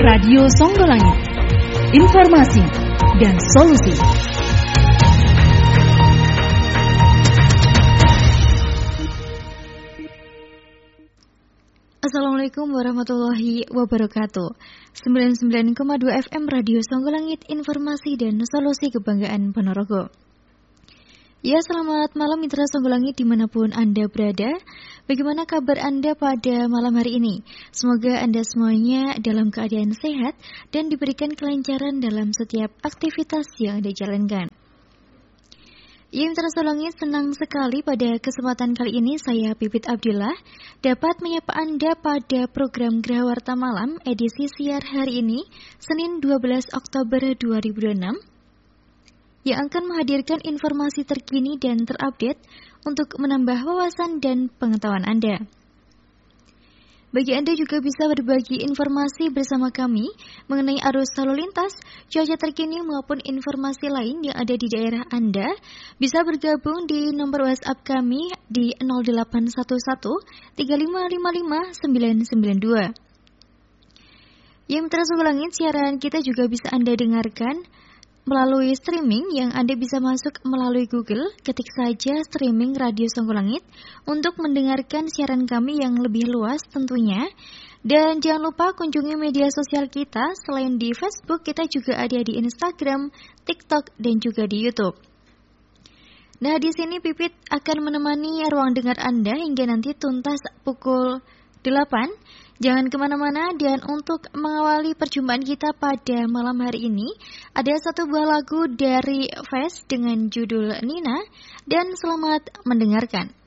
Radio Songgolangit. Informasi dan solusi. Assalamualaikum warahmatullahi wabarakatuh. 99,2 FM Radio Songgolangit, informasi dan solusi kebanggaan Ponorogo. Ya, selamat malam mitra Songgolangit dimanapun Anda berada. Bagaimana kabar Anda pada malam hari ini? Semoga Anda semuanya dalam keadaan sehat dan diberikan kelancaran dalam setiap aktivitas yang Anda jalankan. Ya, mitra Songgolangit, senang sekali pada kesempatan kali ini saya Pipit Abdillah dapat menyapa Anda pada program Geraha Warta Malam edisi siar hari ini, Senin 12 Oktober 2006. Yang akan menghadirkan informasi terkini dan terupdate untuk menambah wawasan dan pengetahuan Anda. Bagi Anda juga bisa berbagi informasi bersama kami mengenai arus lalu lintas, cuaca terkini maupun informasi lain yang ada di daerah Anda. Bisa bergabung di nomor WhatsApp kami di 0811 3555 992. Ya, mitra Songgolangit, siaran kita juga bisa Anda dengarkan melalui streaming yang Anda bisa masuk melalui Google, ketik saja streaming Radio Songgolangit untuk mendengarkan siaran kami yang lebih luas tentunya. Dan jangan lupa kunjungi media sosial kita, selain di Facebook kita juga ada di Instagram, TikTok, dan juga di YouTube. Nah, di sini Pipit akan menemani ruang dengar Anda hingga nanti tuntas pukul 8. Jangan kemana-mana, dan untuk mengawali perjumpaan kita pada malam hari ini, ada satu buah lagu dari Fest dengan judul Nina, dan selamat mendengarkan.